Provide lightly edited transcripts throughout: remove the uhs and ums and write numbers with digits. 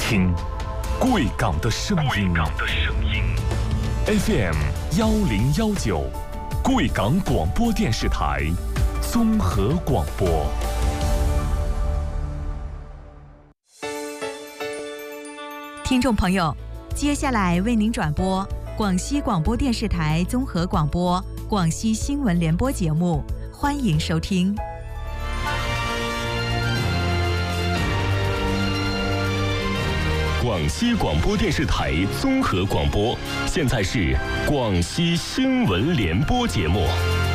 听贵港的声音。FM 1019，贵港广播电视台综合广播。 听众朋友，接下来为您转播广西广播电视台综合广播广西新闻联播节目，欢迎收听。 广西广播电视台综合广播，现在是广西新闻联播节目。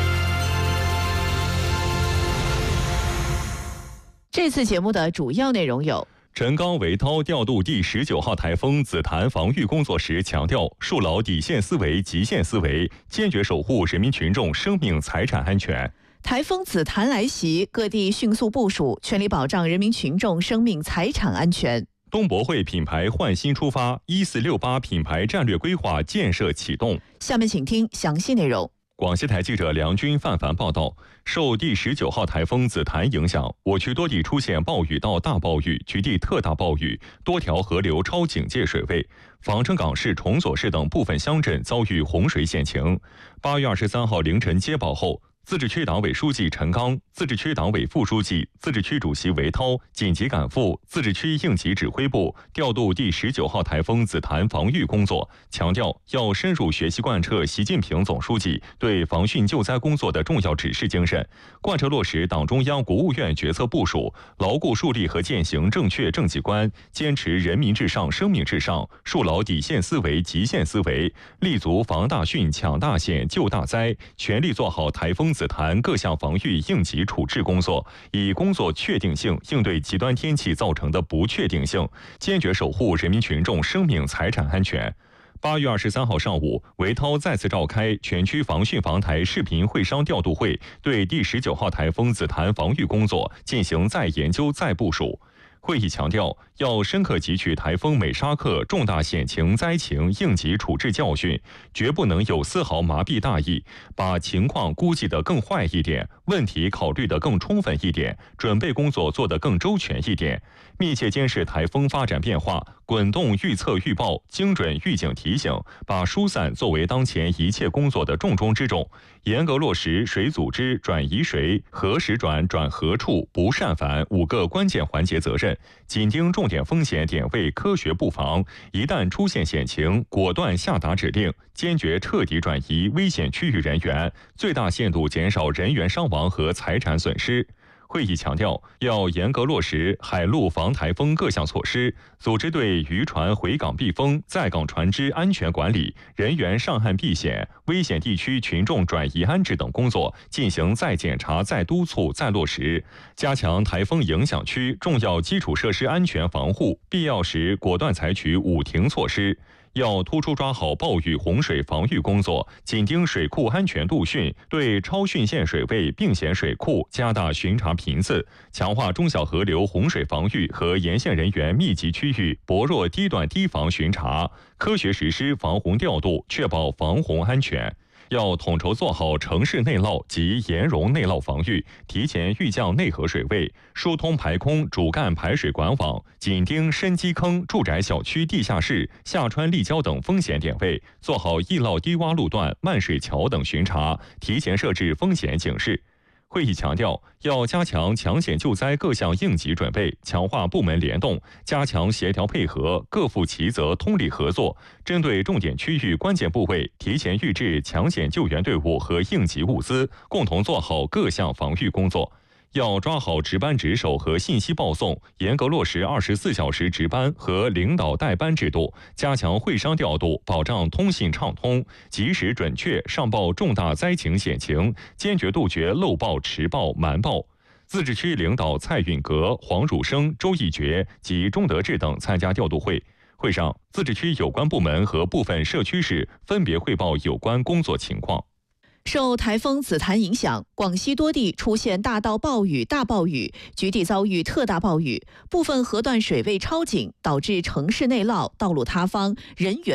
这次节目的主要内容有： 陈刚、韦涛调度第19号台风紫檀防御工作时强调，树牢底线思维、极限思维，坚决守护人民群众生命财产安全。 台风紫檀来袭，各地迅速部署，全力保障人民群众生命财产安全。 东博会品牌焕新出发，1468品牌战略规划建设启动。 下面请听详细内容。 广西台记者梁军、范凡报道，受第19号台风紫檀影响，我区多地出现暴雨到大暴雨，局地特大暴雨，多条河流超警戒水位，防城港市、崇左市等部分乡镇遭遇洪水险情。8月23号凌晨接报后，自治区党委书记陈刚、自治区党委副书记、自治区主席韦涛紧急赶赴自治区应急指挥部，调度第19号台风紫檀防御工作，强调要深入学习贯彻习近平总书记对防汛救灾工作的重要指示精神，贯彻落实党中央、国务院决策部署，牢固树立和践行正确政绩观，坚持人民至上、生命至上，树牢底线思维、极限思维，立足防大汛、抢大险、救大灾，全力做好台风紫檀各项防御应急处置工作，以工作确定性应对极端天气造成的不确定性，坚决守护人民群众生命财产安全。8月23号上午，韦涛再次召开全区防汛防台视频会商调度会，对第19号台风紫檀防御工作进行再研究、再部署。会议强调，要深刻汲取台风美沙克重大险情灾情应急处置教训，绝不能有丝毫麻痹大意，把情况估计得更坏一点，问题考虑得更充分一点，准备工作做得更周全一点，密切监视台风发展变化，滚动预测预报，精准预警提醒，把疏散作为当前一切工作的重中之重，严格落实谁组织转移谁、何时转何处、不擅返5个关键环节责任，紧盯重点风险点位，科学布防，一旦出现险情，果断下达指令，坚决彻底转移危险区域人员，最大限度减少人员伤亡和财产损失。会议强调，要严格落实海陆防台风各项措施，组织对渔船回港避风、在港船只安全管理、人员上岸避险、危险地区群众转移安置等工作进行再检查、再督促、再落实，加强台风影响区重要基础设施安全防护，必要时果断采取5停措施。要突出抓好暴雨洪水防御工作，紧盯水库安全度汛，对超汛线水位、并险水库加大巡查频次，强化中小河流洪水防御和沿线人员密集区域薄弱低段低防巡查，科学实施防洪调度，确保防洪安全。要统筹做好城市内涝及盐溶内涝防御，提前预降内河水位，疏通排空主干排水管网，紧盯深基坑、住宅小区地下室、下穿立交等风险点位，做好易涝低洼路段、漫水桥等巡查，提前设置风险警示。会议强调，要加强抢险救灾各项应急准备，强化部门联动，加强协调配合，各负其责，通力合作，针对重点区域关键部位，提前预置抢险救援队伍和应急物资，共同做好各项防御工作。要抓好值班值守和信息报送，严格落实24小时值班和领导代班制度，加强会商调度，保障通信畅通，及时准确上报重大灾情险情，坚决杜绝漏报、迟报、瞒报。自治区领导蔡允格、黄汝生、周义觉及钟德志等参加调度会。会上，自治区有关部门和部分社区市分别汇报有关工作情况。 受台风紫檀影响，广西多地出现大到暴雨、大暴雨，局地遭遇特大暴雨，部分河段水位超警，导致城市内涝、道路塌方、人员